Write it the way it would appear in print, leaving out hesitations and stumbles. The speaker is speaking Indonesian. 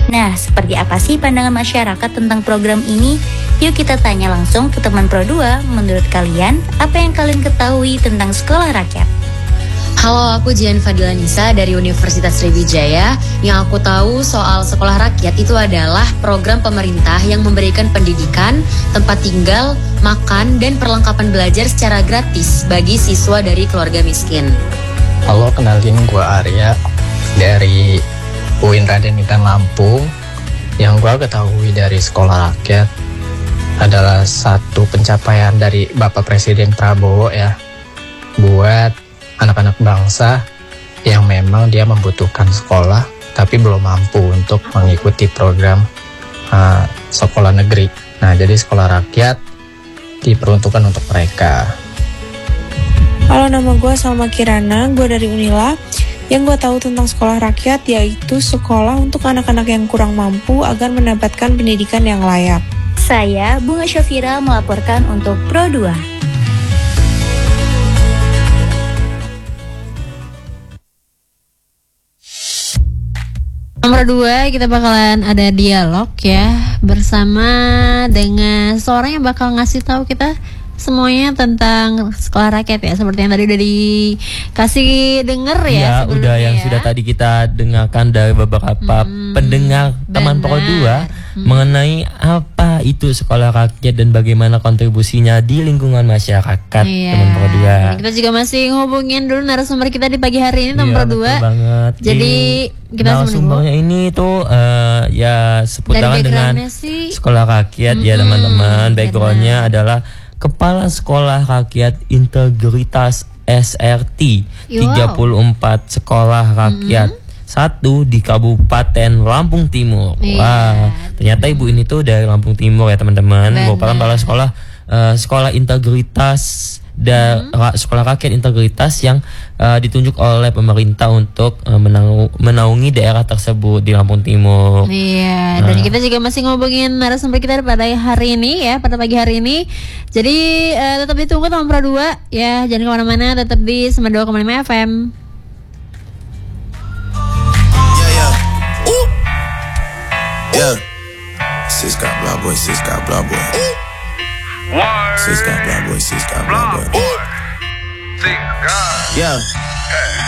Nah, seperti apa sih pandangan masyarakat tentang program ini? Yuk kita tanya langsung ke teman Pro 2. Menurut kalian, apa yang kalian ketahui tentang sekolah rakyat? Halo, aku Jian Fadila Nisa dari Universitas Sriwijaya. Yang aku tahu soal sekolah rakyat itu adalah program pemerintah yang memberikan pendidikan, tempat tinggal, makan, dan perlengkapan belajar secara gratis bagi siswa dari keluarga miskin. Halo, kenalin gue Arya dari UIN Raden Intan Lampung. Yang gue ketahui dari sekolah rakyat adalah satu pencapaian dari Bapak Presiden Prabowo ya, buat anak-anak bangsa yang memang dia membutuhkan sekolah tapi belum mampu untuk mengikuti program sekolah negeri. Nah, jadi sekolah rakyat diperuntukkan untuk mereka. Halo, nama gue Salma Kirana, gue dari Unila. Yang gue tahu tentang sekolah rakyat yaitu sekolah untuk anak-anak yang kurang mampu agar mendapatkan pendidikan yang layak. Saya, Bunga Syafira, melaporkan untuk Pro 2. Nomor 2, kita bakalan ada dialog ya bersama dengan seorang yang bakal ngasih tahu kita semuanya tentang sekolah rakyat ya, seperti yang tadi udah dikasih denger ya. Ya, udah yang sudah tadi kita dengarkan dari beberapa pendengar teman Pro 2 mengenai apa itu sekolah rakyat dan bagaimana kontribusinya di lingkungan masyarakat. Iya. Teman Pro 2. Kita juga masih ngehubungin dulu narasumber kita di pagi hari ini, teman Pro 2. Banget. Jadi kita narasumbernya ini tuh ya seputaran dengan sekolah rakyat ya teman-teman. Backgroundnya adalah Kepala Sekolah Rakyat Integritas SRT 34 sekolah rakyat, satu di Kabupaten Lampung Timur. Wah, ternyata ibu ini tuh dari Lampung Timur ya teman-teman. Merupakan kepala sekolah sekolah integritas dan sekolah rakyat integritas yang ditunjuk oleh pemerintah untuk menaungi daerah tersebut di Lampung Timur. Iya, dan kita juga masih ngomongin narasumber kita pada hari ini ya, pada pagi hari ini. Jadi tetap ditunggu teman Pro 2 ya, jangan kemana-mana, tetap di 92,5 FM. Yeah, sis got blah boy, sis got blah boy. Sis got blah boy, sis got blah boy. Yeah.